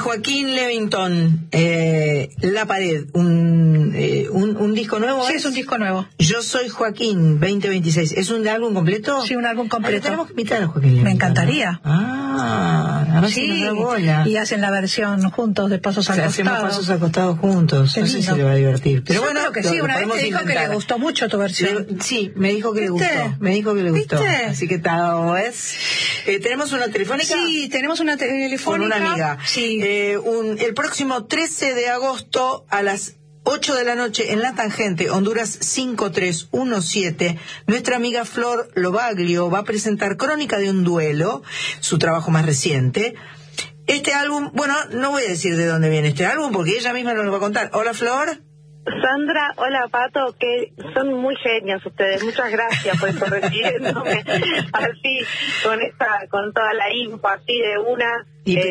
Joaquín Levington, La Pared, un disco nuevo. Sí, es un disco nuevo. Yo soy Joaquín 2026. ¿Es un álbum completo? Sí, un álbum completo. Tenemos que invitar a Joaquín Levington. Me encantaría. A ver si nos da bola. Y hacen la versión juntos de Pasos al Costado. Hacemos Pasos al Costado juntos. No sé si le va a divertir. Pero bueno, creo que sí. Una vez me dijo que le gustó mucho tu versión. Sí, me dijo que le gustó. Me dijo que le gustó. ¿Viste? Así que tal vez. ¿Tenemos una telefónica? Sí, tenemos una telefónica. Con una amiga. Sí. El próximo 13 de agosto a las 8 de la noche en La Tangente, Honduras 5317, nuestra amiga Flor Lobaglio va a presentar Crónica de un duelo, su trabajo más reciente. Este álbum, bueno, no voy a decir de dónde viene este álbum porque ella misma nos lo va a contar. Hola, Flor. Sandra, hola Pato, que son muy genios ustedes, muchas gracias por estar recibiéndome así, con toda la info así de una.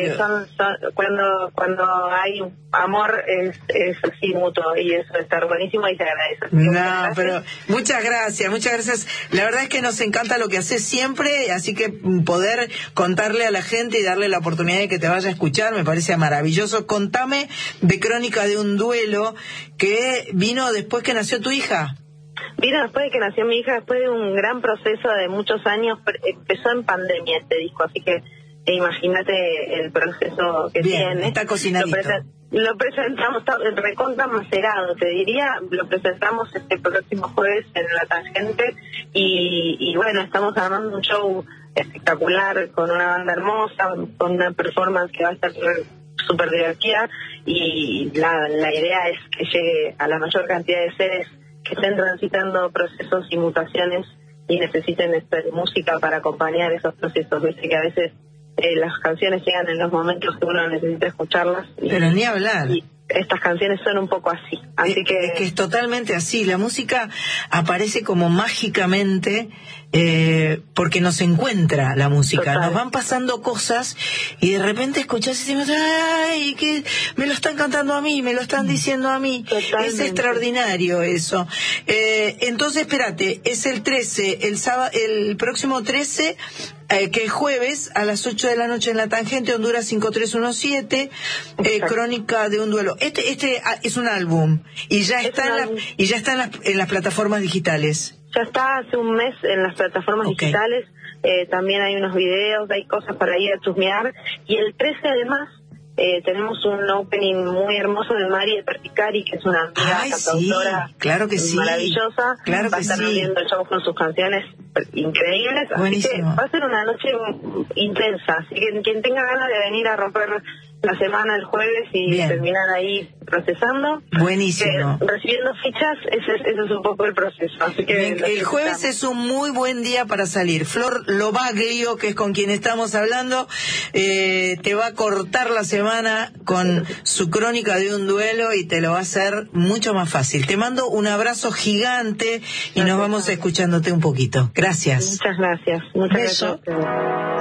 Cuando hay amor es así mutuo y eso está buenísimo y se agradece. No, pero muchas gracias. La verdad es que nos encanta lo que haces siempre, así que poder contarle a la gente y darle la oportunidad de que te vaya a escuchar me parece maravilloso. Contame de Crónica de un duelo que vino después que nació tu hija. Vino después de que nació mi hija, después de un gran proceso de muchos años. Empezó en pandemia este disco, así que imagínate el proceso que bien, tiene. Está cocinadito. Lo presentamos, está recontra macerado, te diría. Lo presentamos este próximo jueves en La Tangente y bueno, estamos armando un show espectacular con una banda hermosa, con una performance que va a estar súper divertida y la idea es que llegue a la mayor cantidad de seres que estén transitando procesos y mutaciones y necesiten música para acompañar esos procesos. Viste que a veces las canciones llegan en los momentos que uno necesita escucharlas. Pero ni hablar. Y estas canciones son un poco así. Así que es totalmente así. La música aparece como mágicamente porque nos encuentra la música. Total. Nos van pasando cosas y de repente escuchás y decimos, ay, que me lo están cantando a mí, me lo están diciendo a mí. Totalmente. Es extraordinario eso. Entonces, espérate, es el 13, el próximo 13, que es jueves a las 8 de la noche en La Tangente, Honduras 5317, Crónica de un duelo. Este es un álbum y ya está en las plataformas digitales. Ya está hace un mes en las plataformas digitales. También hay unos videos, hay cosas para ir a chusmear. Y el 13 además tenemos un opening muy hermoso de Mari Perticari, que es una amiga cantautora, claro que maravillosa. Claro va a estar viendo el show con sus canciones increíbles. Buenísimo. Así que va a ser una noche intensa. Así que quien tenga ganas de venir a romper la semana el jueves y terminar ahí procesando. Buenísimo. Recibiendo fichas, ese es un poco el proceso. Así que el jueves es un muy buen día para salir. Flor Lobaglio, que es con quien estamos hablando, te va a cortar la semana con su Crónica de un duelo y te lo va a hacer mucho más fácil. Te mando un abrazo gigante y nos vamos escuchándote un poquito. Gracias. Muchas gracias. Muchas gracias.